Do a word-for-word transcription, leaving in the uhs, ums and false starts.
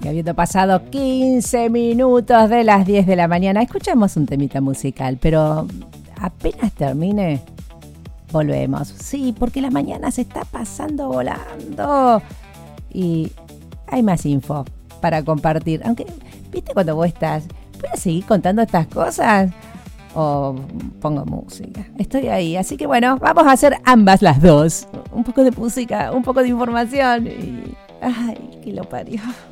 habiendo pasado quince minutos de las diez de la mañana, escuchamos un temita musical, pero apenas termine, volvemos. Sí, porque la mañana se está pasando volando y hay más info para compartir. Aunque, ¿viste cuando vos estás? ¿Voy a seguir contando estas cosas? O pongo música. Estoy ahí, así que bueno, vamos a hacer ambas las dos. Un poco de música, un poco de información y... ¡ay, que lo parió!